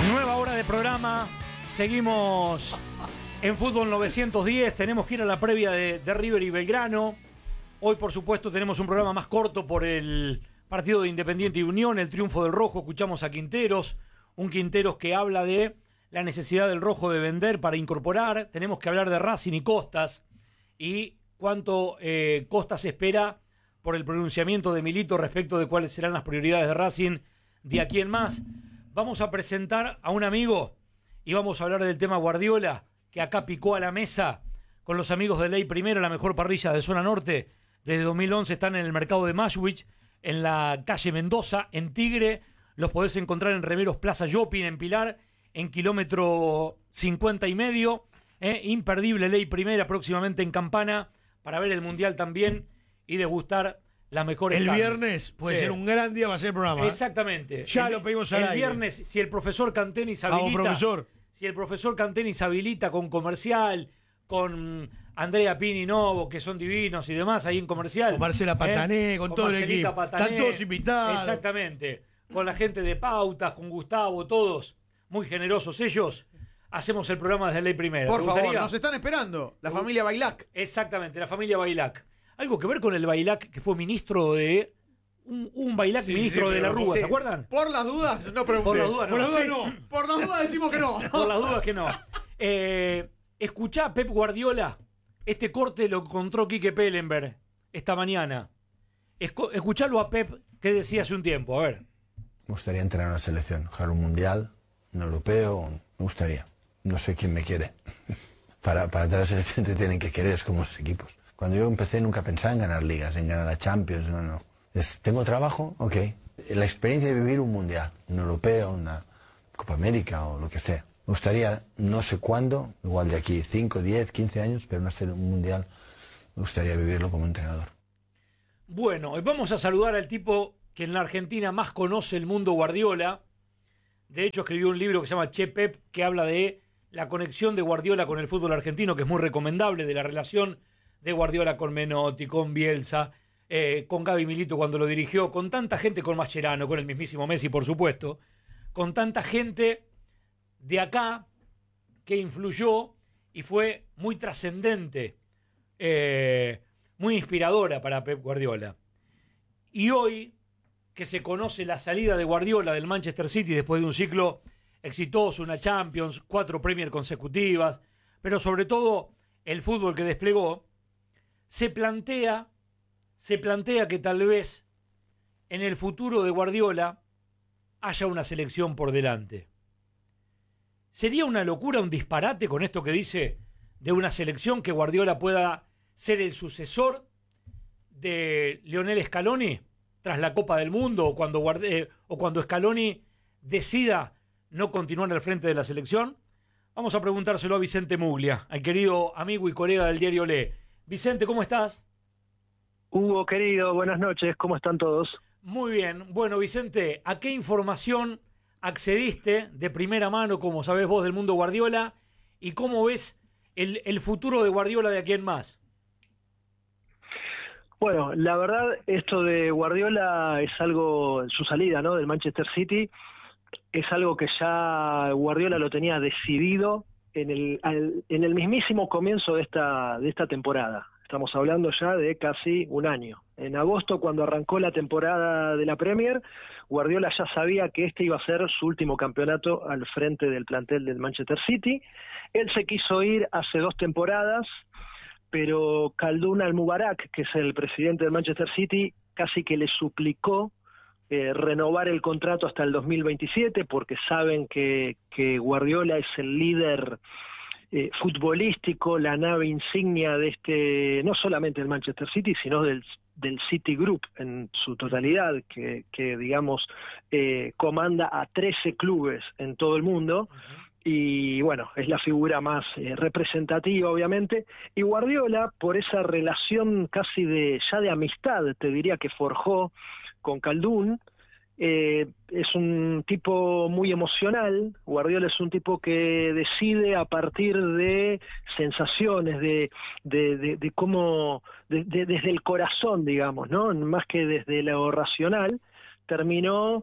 Nueva hora de programa, seguimos en Fútbol 910, tenemos que ir a la previa de River y Belgrano. Hoy, por supuesto, tenemos un programa más corto por el partido de Independiente y Unión, el triunfo del Rojo. Escuchamos a Quinteros, un Quinteros que habla de la necesidad del Rojo de vender para incorporar. Tenemos que hablar de Racing y Costas y cuánto Costas espera por el pronunciamiento de Milito respecto de cuáles serán las prioridades de Racing de aquí en más. Vamos a presentar a un amigo y vamos a hablar del tema Guardiola, que acá picó a la mesa con los amigos de Ley Primera, la mejor parrilla de zona norte. Desde 2011 están en el mercado de Mashwich, en la calle Mendoza, en Tigre. Los podés encontrar en Remeros Plaza Shopping, en Pilar, en kilómetro 50 y medio. Imperdible Ley Primera, próximamente en Campana, para ver el Mundial también y degustar las mejores el carnes. Viernes puede ser un gran día para hacer el programa. Exactamente. Ya lo pedimos al el aire. Viernes, si el profesor Cantenis habilita. Vamos, profesor. Si el profesor Cantenis habilita con comercial, con Andrea Pini Novo, que son divinos y demás, ahí en comercial. Con Marcela Patané, con todo el equipo. Patané, están todos invitados. Exactamente. Con la gente de Pautas, con Gustavo, todos. Muy generosos ellos. Hacemos el programa desde Ley Primera. Por favor, nos están esperando. La familia Bailac. Exactamente, la familia Bailac. Algo que ver con el Bailac, que fue ministro de... Un Bailac ministro de la Rúa, ¿se acuerdan? Por las dudas, no pregunté. Por las dudas no. Por las dudas no. Por las dudas decimos que no. Por las dudas que no. Escuchá a Pep Guardiola. Este corte lo encontró Quique Pellenberg esta mañana. Escuchalo a Pep, que decía hace un tiempo. A ver. Me gustaría entrenar a una selección, jugar un mundial, un europeo, me gustaría. No sé quién me quiere. Para entrar a la selección te tienen que querer, es como los equipos. Cuando yo empecé nunca pensaba en ganar ligas, en ganar la Champions, no. ¿Tengo trabajo? Ok. La experiencia de vivir un mundial, un europeo, una Copa América o lo que sea. Me gustaría, no sé cuándo, igual de aquí 5, 10, 15 años, pero un mundial, me gustaría vivirlo como entrenador. Bueno, hoy vamos a saludar al tipo que en la Argentina más conoce el mundo Guardiola. De hecho, escribió un libro que se llama Che Pep, que habla de la conexión de Guardiola con el fútbol argentino, que es muy recomendable, de la relación de Guardiola con Menotti, con Bielsa, con Gaby Milito cuando lo dirigió, con tanta gente, con Mascherano, con el mismísimo Messi, por supuesto, con tanta gente de acá que influyó y fue muy trascendente, muy inspiradora para Pep Guardiola. Y hoy, que se conoce la salida de Guardiola del Manchester City después de un ciclo exitoso, una Champions, 4 Premier consecutivas, pero sobre todo el fútbol que desplegó, se plantea que tal vez en el futuro de Guardiola haya una selección por delante. ¿Sería una locura, un disparate con esto que dice de una selección, que Guardiola pueda ser el sucesor de Lionel Scaloni tras la Copa del Mundo o cuando Scaloni decida no continuar al frente de la selección? Vamos a preguntárselo a Vicente Muglia, al querido amigo y colega del diario Le. Vicente, ¿cómo estás? Hugo, querido, buenas noches, ¿cómo están todos? Muy bien. Bueno, Vicente, ¿a qué información accediste de primera mano, como sabés vos, del mundo Guardiola? ¿Y cómo ves el futuro de Guardiola de aquí en más? Bueno, la verdad, esto de Guardiola es algo, su salida, ¿no?, del Manchester City, es algo que ya Guardiola lo tenía decidido en el mismísimo comienzo de esta temporada. Estamos hablando ya de casi un año. En agosto, cuando arrancó la temporada de la Premier, Guardiola ya sabía que este iba a ser su último campeonato al frente del plantel del Manchester City. Él se quiso ir hace 2 temporadas, pero Khaldoun Al-Mubarak, que es el presidente del Manchester City, casi que le suplicó renovar el contrato hasta el 2027, porque saben que Guardiola es el líder futbolístico, la nave insignia de no solamente del Manchester City, sino del City Group en su totalidad, que digamos comanda a 13 clubes en todo el mundo. Y bueno, es la figura más representativa, obviamente, y Guardiola, por esa relación casi ya de amistad, te diría, que forjó con Khaldoun, es un tipo muy emocional. Guardiola es un tipo que decide a partir de sensaciones, de cómo, desde el corazón, digamos, ¿no?, más que desde lo racional. Terminó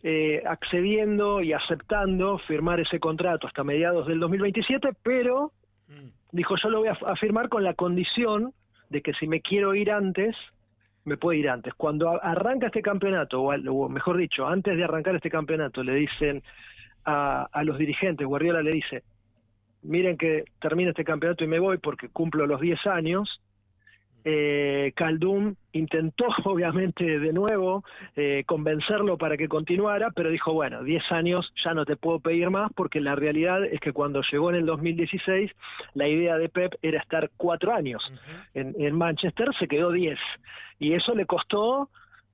accediendo y aceptando firmar ese contrato hasta mediados del 2027, pero dijo, yo lo voy a firmar con la condición de que si me quiero ir antes, me puedo ir antes. Cuando arranca este campeonato, o mejor dicho, antes de arrancar este campeonato, le dicen a los dirigentes, Guardiola le dice, miren que termina este campeonato y me voy porque cumplo los 10 años. Khaldun intentó obviamente de nuevo convencerlo para que continuara, pero dijo, bueno, 10 años ya no te puedo pedir más, porque la realidad es que cuando llegó en el 2016 la idea de Pep era estar 4 años en Manchester, se quedó 10 y eso le costó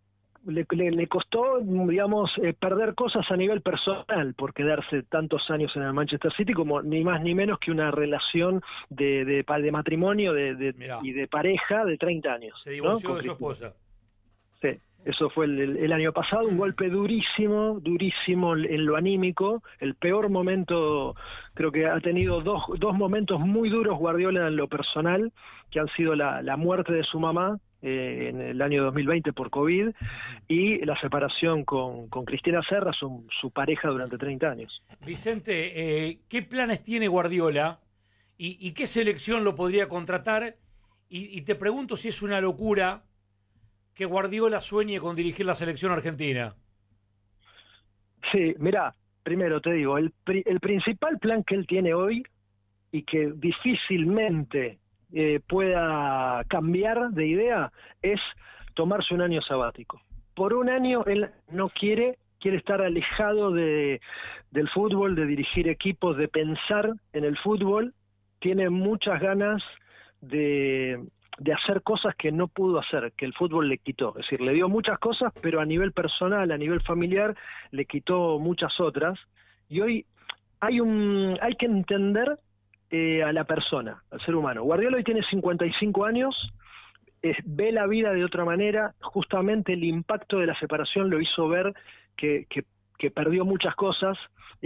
digamos, perder cosas a nivel personal por quedarse tantos años en el Manchester City, como ni más ni menos que una relación de matrimonio y de pareja de 30 años. Se divorció, ¿no?, de su Cristina. esposa. Sí, eso fue el año pasado, un golpe durísimo en lo anímico, el peor momento. Creo que ha tenido dos momentos muy duros Guardiola en lo personal, que han sido la muerte de su mamá en el año 2020 por COVID, y la separación con Cristina Serra, su pareja durante 30 años. Vicente, ¿qué planes tiene Guardiola y qué selección lo podría contratar? Y te pregunto si es una locura que Guardiola sueñe con dirigir la selección argentina. Sí, mirá, primero te digo, el principal plan que él tiene hoy, y que difícilmente pueda cambiar de idea, es tomarse un año sabático. Por un año él no quiere estar alejado del fútbol, de dirigir equipos, de pensar en el fútbol. Tiene muchas ganas de hacer cosas que no pudo hacer, que el fútbol le quitó. Es decir, le dio muchas cosas, pero a nivel personal, a nivel familiar, le quitó muchas otras. Y hoy hay que entender a la persona, al ser humano. Guardiola hoy tiene 55 años, ve la vida de otra manera. Justamente el impacto de la separación lo hizo ver que perdió muchas cosas.